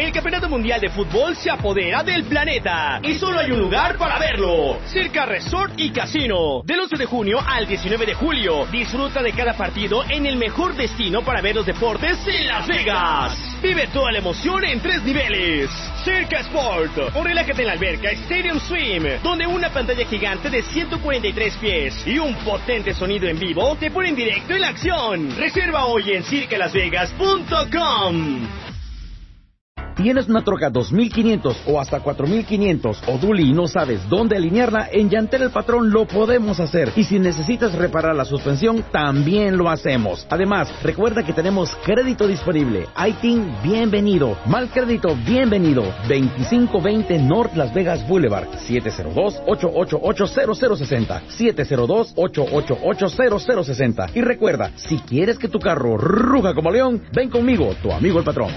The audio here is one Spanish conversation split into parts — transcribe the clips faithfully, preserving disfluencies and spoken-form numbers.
El Campeonato Mundial de Fútbol se apodera del planeta y solo hay un lugar para verlo: Circa Resort y Casino. Del once de junio al diecinueve de julio, disfruta de cada partido en el mejor destino para ver los deportes en Las Vegas. Vive toda la emoción en tres niveles. Circa Sport, o relájate en la alberca Stadium Swim, donde una pantalla gigante de ciento cuarenta y tres pies y un potente sonido en vivo te ponen directo en la acción. Reserva hoy en circa las vegas punto com. ¿Tienes una troca dos mil quinientos o hasta cuatro mil quinientos o Dually y no sabes dónde alinearla? En Llantera El Patrón lo podemos hacer. Y si necesitas reparar la suspensión, también lo hacemos. Además, recuerda que tenemos crédito disponible. I T I N, bienvenido. Mal crédito, bienvenido. veinticinco veinte North Las Vegas Boulevard. siete cero dos, ocho ocho ocho, cero cero seis cero. siete cero dos, ocho ocho ocho, cero cero seis cero. Y recuerda, si quieres que tu carro ruja como león, ven conmigo, tu amigo el patrón.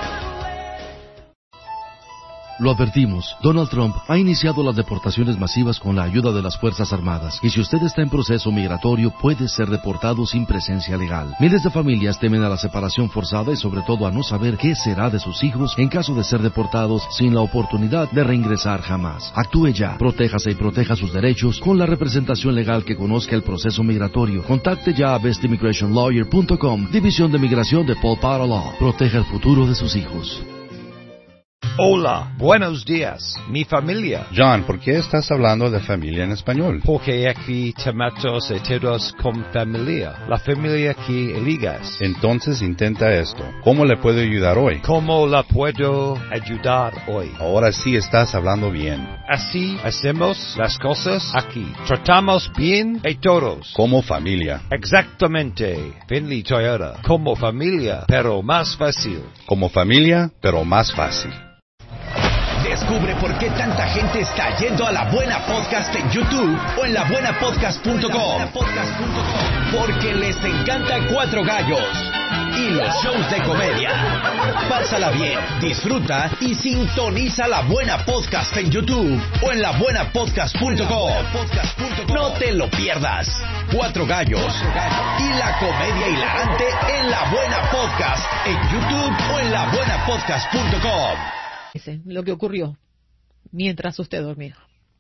Lo advertimos, Donald Trump ha iniciado las deportaciones masivas con la ayuda de las Fuerzas Armadas, y si usted está en proceso migratorio puede ser deportado sin presencia legal. Miles de familias temen a la separación forzada y sobre todo a no saber qué será de sus hijos en caso de ser deportados sin la oportunidad de reingresar jamás. Actúe ya, protéjase y proteja sus derechos con la representación legal que conozca el proceso migratorio. Contacte ya a best immigration lawyer punto com, División de Migración de Paul Power Law. Proteja el futuro de sus hijos. Hola, buenos días, mi familia. John, ¿por qué estás hablando de familia en español? Porque aquí tomatos y todos con familia. La familia que eligas. Entonces intenta esto. ¿Cómo le puedo ayudar hoy? ¿Cómo la puedo ayudar hoy? Ahora sí estás hablando bien. Así hacemos las cosas aquí. Tratamos bien a todos. Como familia. Exactamente. Finley Toyota. Como familia, pero más fácil. Como familia, pero más fácil. Descubre por qué tanta gente está yendo a La Buena Podcast en YouTube o en la buena podcast punto com. Porque les encanta Cuatro Gallos y los shows de comedia. Pásala bien, disfruta y sintoniza La Buena Podcast en YouTube o en la buena podcast punto com. No te lo pierdas. Cuatro Gallos y la comedia hilarante en La Buena Podcast en YouTube o en la buena podcast punto com. Lo que ocurrió mientras usted dormía.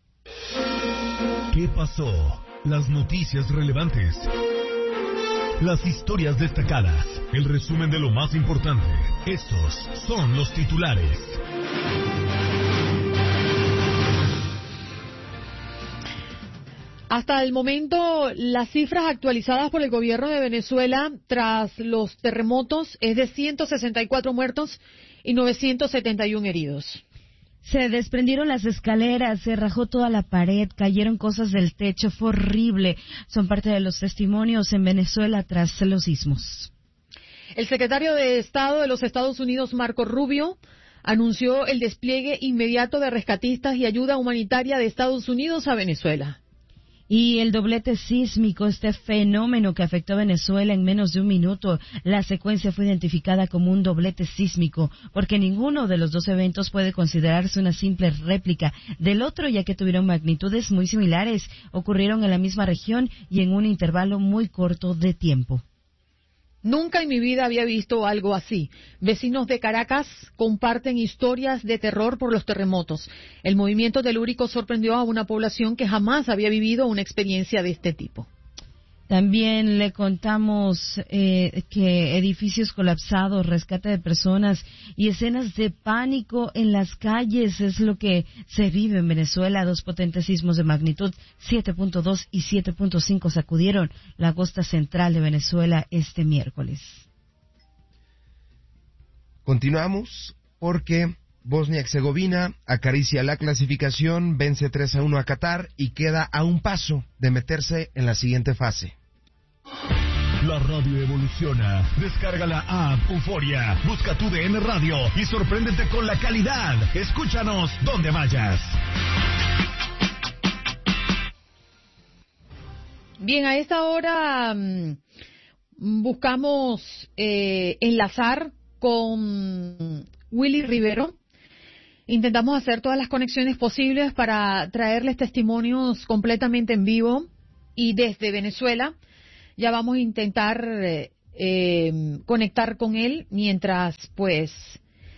¿Qué pasó? Las noticias relevantes, las historias destacadas, el resumen de lo más importante. Estos son los titulares. Hasta el momento, las cifras actualizadas por el gobierno de Venezuela tras los terremotos es de ciento sesenta y cuatro muertos y novecientos setenta y uno heridos. Se desprendieron las escaleras, se rajó toda la pared, cayeron cosas del techo, fue horrible. Son parte de los testimonios en Venezuela tras los sismos. El secretario de Estado de los Estados Unidos, Marco Rubio, anunció el despliegue inmediato de rescatistas y ayuda humanitaria de Estados Unidos a Venezuela. Y el doblete sísmico, este fenómeno que afectó a Venezuela en menos de un minuto, la secuencia fue identificada como un doblete sísmico, porque ninguno de los dos eventos puede considerarse una simple réplica del otro, ya que tuvieron magnitudes muy similares, ocurrieron en la misma región y en un intervalo muy corto de tiempo. Nunca en mi vida había visto algo así. Vecinos de Caracas comparten historias de terror por los terremotos. El movimiento telúrico sorprendió a una población que jamás había vivido una experiencia de este tipo. También le contamos eh, que edificios colapsados, rescate de personas y escenas de pánico en las calles es lo que se vive en Venezuela. Dos potentes sismos de magnitud siete punto dos y siete punto cinco sacudieron la costa central de Venezuela este miércoles. Continuamos porque Bosnia y Herzegovina acaricia la clasificación, vence tres a uno a Qatar y queda a un paso de meterse en la siguiente fase. La radio evoluciona. Descarga la app Euforia. Busca tu D N Radio y sorpréndete con la calidad. Escúchanos donde vayas. Bien, a esta hora mmm, buscamos eh, enlazar con Willy Rivero. Intentamos hacer todas las conexiones posibles para traerles testimonios completamente en vivo y desde Venezuela. Ya vamos a intentar eh, eh, conectar con él mientras, pues,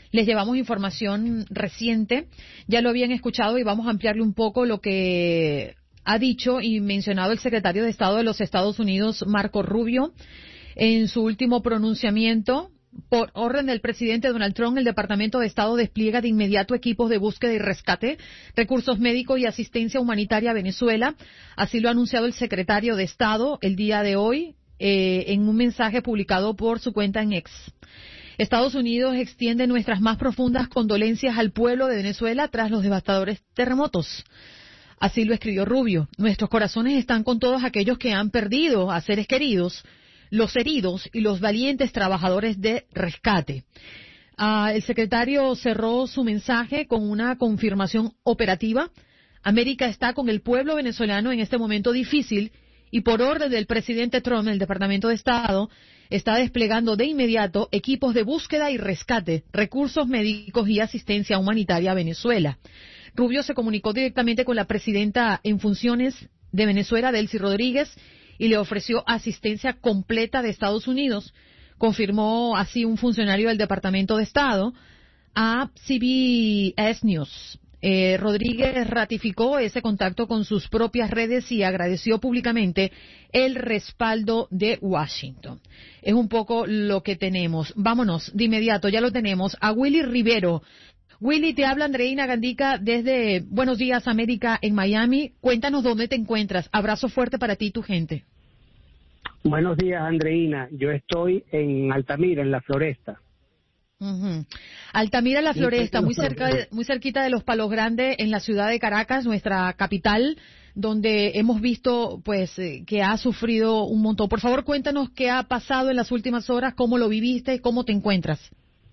Les llevamos información reciente, ya lo habían escuchado y vamos a ampliarle un poco lo que ha dicho y mencionado el secretario de Estado de los Estados Unidos, Marco Rubio, en su último pronunciamiento. Por orden del presidente Donald Trump, el Departamento de Estado despliega de inmediato equipos de búsqueda y rescate, recursos médicos y asistencia humanitaria a Venezuela. Así lo ha anunciado el secretario de Estado el día de hoy eh, en un mensaje publicado por su cuenta en X. Estados Unidos extiende nuestras más profundas condolencias al pueblo de Venezuela tras los devastadores terremotos. Así lo escribió Rubio. Nuestros corazones están con todos aquellos que han perdido a seres queridos, los heridos y los valientes trabajadores de rescate. Uh, el secretario cerró su mensaje con una confirmación operativa. América está con el pueblo venezolano en este momento difícil y por orden del presidente Trump, el Departamento de Estado está desplegando de inmediato equipos de búsqueda y rescate, recursos médicos y asistencia humanitaria a Venezuela. Rubio se comunicó directamente con la presidenta en funciones de Venezuela, Delcy Rodríguez, y le ofreció asistencia completa de Estados Unidos. Confirmó así un funcionario del Departamento de Estado a C B S News. Eh, Rodríguez ratificó ese contacto con sus propias redes y agradeció públicamente el respaldo de Washington. Es un poco lo que tenemos. Vámonos de inmediato, ya lo tenemos, a Willy Rivero. Willy, te habla Andreina Gandica desde Buenos Días América en Miami. Cuéntanos dónde te encuentras. Abrazo fuerte para ti y tu gente. Buenos días, Andreina. Yo estoy en Altamira, en La Floresta. Uh-huh. Altamira, La Floresta, muy cerca, de, muy cerquita de Los Palos Grandes, en la ciudad de Caracas, nuestra capital, donde hemos visto, pues, eh, que ha sufrido un montón. Por favor, cuéntanos qué ha pasado en las últimas horas, cómo lo viviste y cómo te encuentras.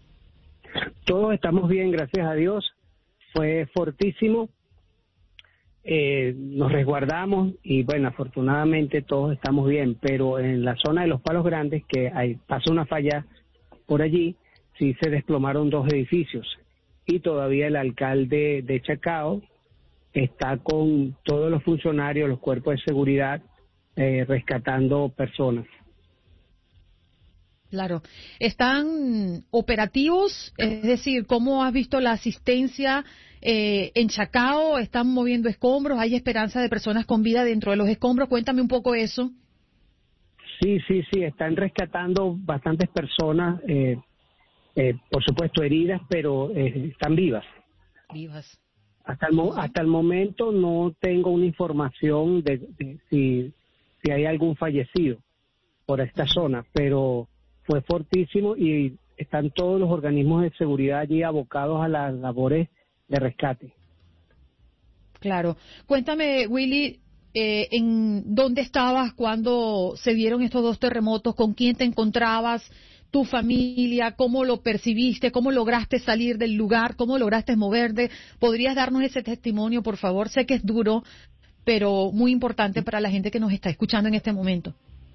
Todos estamos bien, gracias a Dios. Fue fortísimo. Eh, nos resguardamos y, bueno, afortunadamente todos estamos bien. Pero en la zona de Los Palos Grandes, que hay, pasó una falla por allí, sí se desplomaron dos edificios. Y todavía el alcalde de Chacao está con todos los funcionarios, los cuerpos de seguridad, eh, rescatando personas. Claro. ¿Están operativos? Es decir, ¿cómo has visto la asistencia eh, en Chacao? ¿Están moviendo escombros? ¿Hay esperanza de personas con vida dentro de los escombros? Cuéntame un poco eso. Sí, sí, sí. Están rescatando bastantes personas, eh, eh, por supuesto heridas, pero eh, están vivas. Vivas. Hasta el, mo- hasta el momento no tengo una información de, de si, si hay algún fallecido por esta zona, pero fue fortísimo y están todos los organismos de seguridad allí abocados a las labores de rescate. Claro. Cuéntame, Willy, eh, ¿en dónde estabas cuando se dieron estos dos terremotos? ¿Con quién te encontrabas? ¿Tu familia? ¿Cómo lo percibiste? ¿Cómo lograste salir del lugar? ¿Cómo lograste moverte? ¿Podrías darnos ese testimonio, por favor? Sé que es duro, pero muy importante para la gente que nos está escuchando en este momento.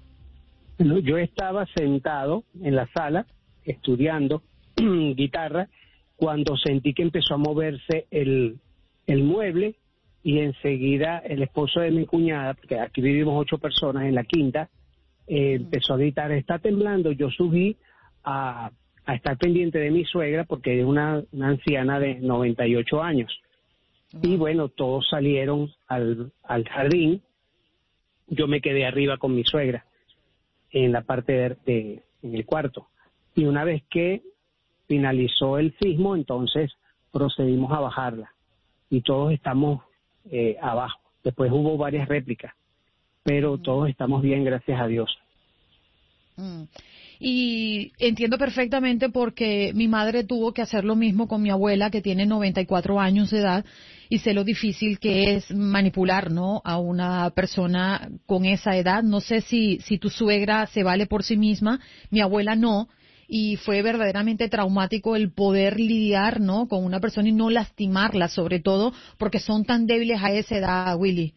Yo estaba sentado en la sala estudiando guitarra cuando sentí que empezó a moverse el, el mueble y enseguida el esposo de mi cuñada, porque aquí vivimos ocho personas en la quinta, eh, empezó a gritar, está temblando. Yo subí a, a estar pendiente de mi suegra porque es una, una anciana de noventa y ocho años. Uh-huh. Y bueno, todos salieron al, al jardín, yo me quedé arriba con mi suegra en la parte de, de en el cuarto. Y una vez que finalizó el sismo, entonces procedimos a bajarla. Y todos estamos eh, abajo. Después hubo varias réplicas, pero mm. todos estamos bien, gracias a Dios. Mm. Y entiendo perfectamente porque mi madre tuvo que hacer lo mismo con mi abuela, que tiene noventa y cuatro años de edad, y sé lo difícil que es manipular, ¿no?, a una persona con esa edad. No sé si, si tu suegra se vale por sí misma, mi abuela no, y fue verdaderamente traumático el poder lidiar, ¿no?, con una persona y no lastimarla, sobre todo porque son tan débiles a esa edad, Willy.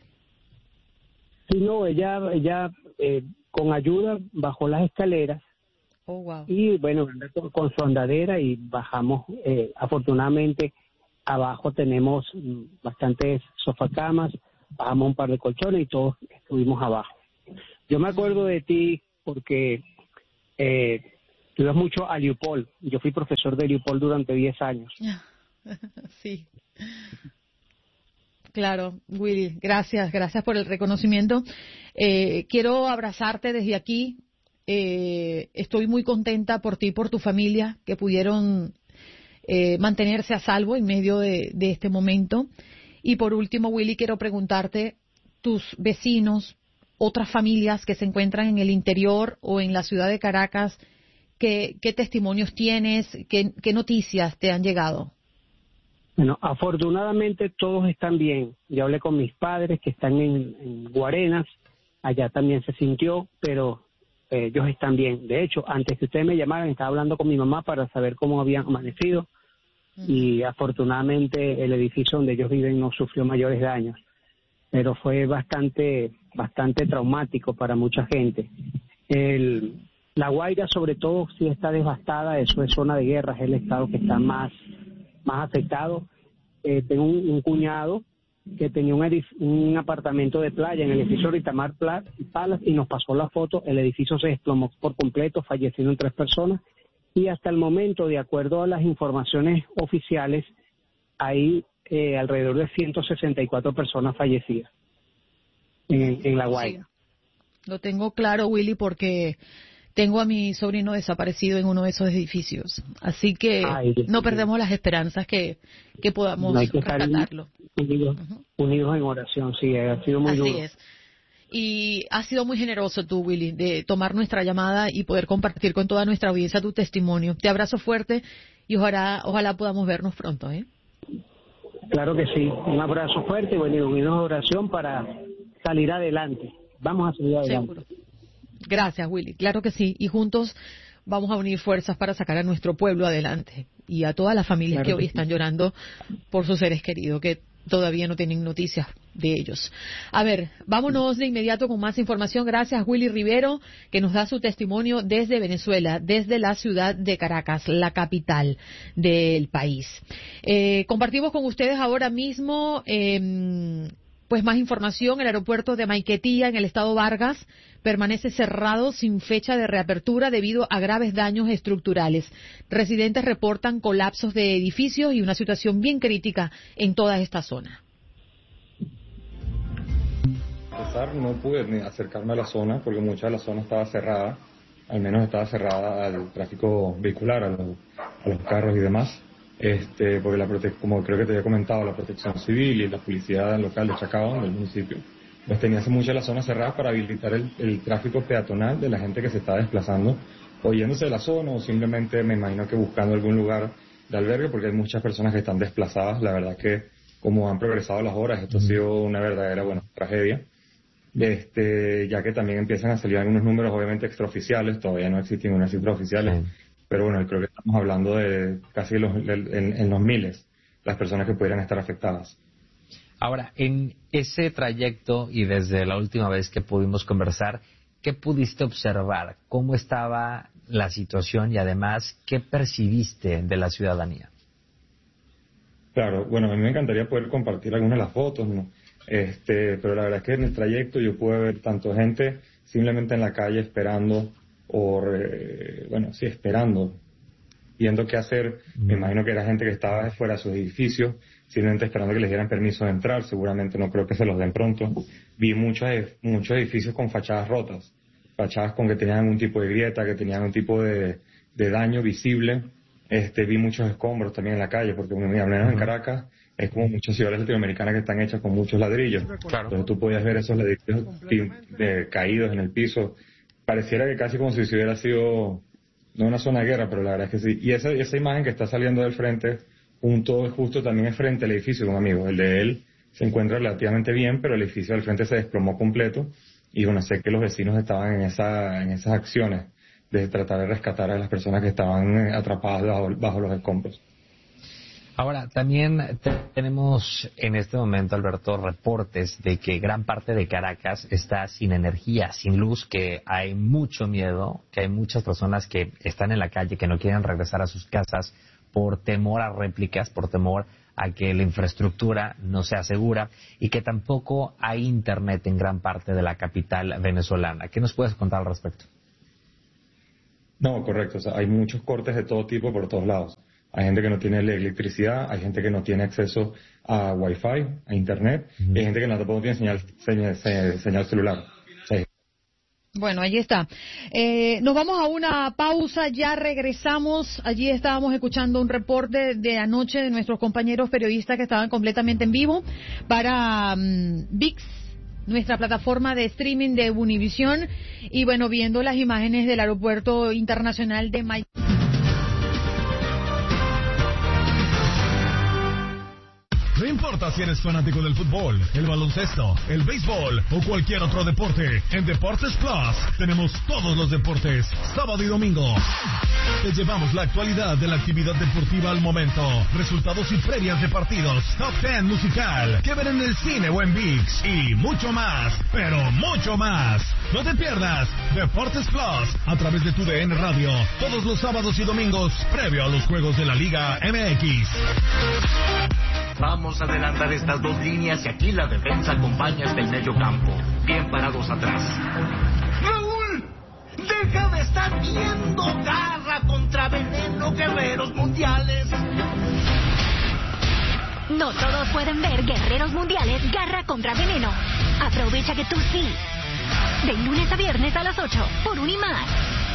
Sí, no, ella, ella eh, con ayuda bajó las escaleras. Oh, wow. Y bueno, con su andadera y bajamos. Eh, afortunadamente, abajo tenemos bastantes sofacamas, bajamos un par de colchones y todos estuvimos abajo. Yo me acuerdo de ti porque eh, tú ibas mucho a Leopold. Yo fui profesor de Leopold durante diez años. Sí. Claro, Willy, gracias, gracias por el reconocimiento. Eh, quiero abrazarte desde aquí. Eh, estoy muy contenta por ti y por tu familia que pudieron eh, mantenerse a salvo en medio de, de este momento. Y por último, Willy, quiero preguntarte, tus vecinos, otras familias que se encuentran en el interior o en la ciudad de Caracas, ¿qué, qué testimonios tienes? ¿Qué, qué noticias te han llegado? Bueno, afortunadamente todos están bien. Yo hablé con mis padres que están en, en Guarenas, allá también se sintió, pero eh, ellos están bien. De hecho, antes que ustedes me llamaran, estaba hablando con mi mamá para saber cómo habían amanecido, uh-huh. y afortunadamente el edificio donde ellos viven no sufrió mayores daños, pero fue bastante, bastante traumático para mucha gente. El, La Guaira, sobre todo, sí está devastada, eso es zona de guerra, es el estado que está más... más afectado. Eh, tengo un, un cuñado que tenía un, edif- un apartamento de playa en el edificio Ritamar Palace y nos pasó la foto. El edificio se desplomó por completo, fallecieron tres personas y hasta el momento, de acuerdo a las informaciones oficiales, hay eh, alrededor de ciento sesenta y cuatro personas fallecidas en, en La Guaira. Sí. Lo tengo claro, Willy, porque tengo a mi sobrino desaparecido en uno de esos edificios. Así que Ay, no perdemos las esperanzas que, que podamos no hay que rescatarlo. Unidos, uh-huh. unidos en oración, sí, ha sido muy Así duro. es. Y has sido muy generoso tú, Willy, de tomar nuestra llamada y poder compartir con toda nuestra audiencia tu testimonio. Te abrazo fuerte y ojalá, ojalá podamos vernos pronto, ¿eh? Claro que sí. Un abrazo fuerte y bueno, unidos en oración para salir adelante. Vamos a salir adelante. Seguro. Gracias, Willy. Claro que sí. Y juntos vamos a unir fuerzas para sacar a nuestro pueblo adelante y a todas las familias claro que hoy que están sí. llorando por sus seres queridos, que todavía no tienen noticias de ellos. A ver, vámonos de inmediato con más información. Gracias, Willy Rivero, que nos da su testimonio desde Venezuela, desde la ciudad de Caracas, la capital del país. Eh, compartimos con ustedes ahora mismo... Eh, Pues más información, el aeropuerto de Maiquetía, en el estado Vargas, permanece cerrado sin fecha de reapertura debido a graves daños estructurales. Residentes reportan colapsos de edificios y una situación bien crítica en toda esta zona. No pude ni acercarme a la zona porque mucha de la zona estaba cerrada, al menos estaba cerrada al tráfico vehicular, a los, a los carros y demás. Este, porque la prote- como creo que te había comentado, la protección civil y la policía local de Chacao, del municipio, pues tenía muchas de las zonas cerradas para habilitar el, el tráfico peatonal de la gente que se está desplazando, o yéndose de la zona, o simplemente me imagino que buscando algún lugar de albergue, porque hay muchas personas que están desplazadas. La verdad que como han progresado las horas, esto ha sido una verdadera, bueno, tragedia. Este, ya que también empiezan a salir algunos números obviamente extraoficiales, todavía no existen unas cifras oficiales. Sí. Pero bueno, creo que estamos hablando de casi los, en, en los miles las personas que pudieran estar afectadas. Ahora, en ese trayecto y desde la última vez que pudimos conversar, ¿qué pudiste observar? ¿Cómo estaba la situación y además qué percibiste de la ciudadanía? Claro, bueno, a mí me encantaría poder compartir algunas de las fotos, ¿no? Este, pero la verdad es que en el trayecto yo pude ver tanto gente simplemente en la calle esperando o, eh, bueno, sí, esperando, viendo qué hacer. Mm. Me imagino que era gente que estaba fuera de sus edificios, simplemente esperando que les dieran permiso de entrar. Seguramente no creo que se los den pronto. Vi muchos, muchos edificios con fachadas rotas, fachadas con que tenían algún tipo de grieta, que tenían un tipo de, de daño visible. Este, vi muchos escombros también en la calle, porque al menos mm. en Caracas es como muchas ciudades latinoamericanas que están hechas con muchos ladrillos. Claro. Entonces tú podías ver esos ladrillos de, caídos en el piso. Pareciera que casi como si se hubiera sido, no una zona de guerra, pero la verdad es que sí. Y esa, esa imagen que está saliendo del frente, junto, justo también es frente al edificio de un amigo. El de él se encuentra relativamente bien, pero el edificio del frente se desplomó completo. Y bueno, sé que los vecinos estaban en, esa, en esas acciones de tratar de rescatar a las personas que estaban atrapadas bajo, bajo los escombros. Ahora, también te- tenemos en este momento, Alberto, reportes de que gran parte de Caracas está sin energía, sin luz, que hay mucho miedo, que hay muchas personas que están en la calle, que no quieren regresar a sus casas por temor a réplicas, por temor a que la infraestructura no sea segura y que tampoco hay internet en gran parte de la capital venezolana. ¿Qué nos puedes contar al respecto? No, correcto. O sea, hay muchos cortes de todo tipo por todos lados. Hay gente que no tiene electricidad, hay gente que no tiene acceso a Wi-Fi, a Internet, uh-huh. y hay gente que no tampoco tiene señal, señal, señal, señal celular. Sí. Bueno, allí está. Eh, nos vamos a una pausa, ya regresamos. Allí estábamos escuchando un reporte de anoche de nuestros compañeros periodistas que estaban completamente en vivo para um, V I X, nuestra plataforma de streaming de Univision, y bueno, viendo las imágenes del aeropuerto internacional de Miami. No importa si eres fanático del fútbol, el baloncesto, el béisbol o cualquier otro deporte, en Deportes Plus tenemos todos los deportes, sábado y domingo. Te llevamos la actualidad de la actividad deportiva al momento, resultados y previas de partidos, top ten musical, que ver en el cine o en V I X y mucho más, pero mucho más. No te pierdas Deportes Plus a través de tu D N Radio, todos los sábados y domingos, previo a los juegos de la Liga M X. Vamos a adelantar estas dos líneas y aquí la defensa acompaña hasta el medio campo. Bien parados atrás. ¡Raúl! ¡Deja de estar viendo Garra contra Veneno, Guerreros Mundiales! No todos pueden ver Guerreros Mundiales, Garra contra Veneno. Aprovecha que tú sí. De lunes a viernes a las ocho, por Unimás.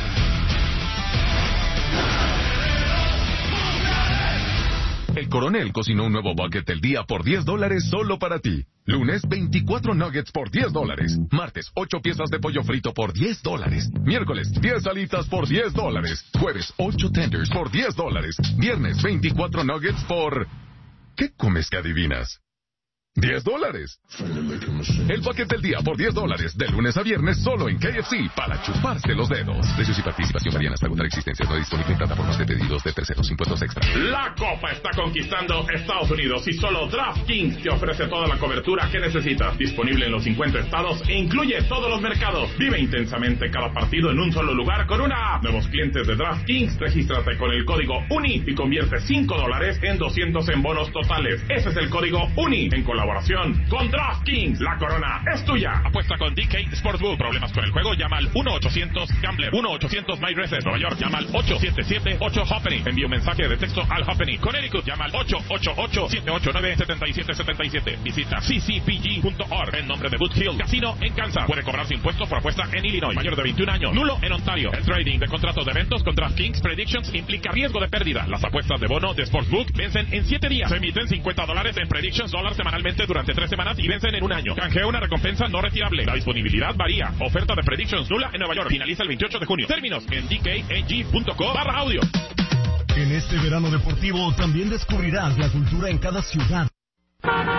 El Coronel cocinó un nuevo bucket del día por diez dólares solo para ti. Lunes, veinticuatro nuggets por diez dólares. Martes, ocho piezas de pollo frito por diez dólares. Miércoles, diez alitas por diez dólares. Jueves, ocho tenders por diez dólares. Viernes, veinticuatro nuggets por... ¿Qué comes que adivinas? diez dólares. El bucket del día por diez dólares. De lunes a viernes solo en K F C para chuparse los dedos. Precios y participación varían hasta agotar existencias. No disponible en plataformas de pedidos de terceros, impuestos extra. La Copa está conquistando Estados Unidos y solo DraftKings te ofrece toda la cobertura que necesitas. Disponible en los cincuenta estados e incluye todos los mercados. Vive intensamente cada partido en un solo lugar con una app. Nuevos clientes de DraftKings, regístrate con el código UNI y convierte cinco dólares en doscientos en bonos totales. Ese es el código UNI en colaboración con DraftKings. La corona es tuya. Apuesta con D K Sportsbook. Problemas con el juego, llama al uno ochocientos Gambler. uno ochocientos MyRacer. Nueva York, llama al ocho siete siete ocho Happening. Envía un mensaje de texto al Happening. Connecticut, llama al ocho ocho ocho siete ocho nueve siete siete siete siete. Visita c c p g punto org en nombre de Boot Hill Casino en Kansas. Puede cobrarse impuestos por apuesta en Illinois. Mayor de veintiún años. Nulo en Ontario. El trading de contratos de eventos con DraftKings Predictions implica riesgo de pérdida. Las apuestas de bono de Sportsbook vencen en siete días. Se emiten cincuenta dólares en Predictions dólar semanalmente durante tres semanas y vencen en un año. Canjea una recompensa no retirable. La disponibilidad varía. Oferta de Predictions nula en Nueva York. Finaliza el veintiocho de junio. Términos en d k a g punto co barra audio. En este verano deportivo también descubrirás la cultura en cada ciudad.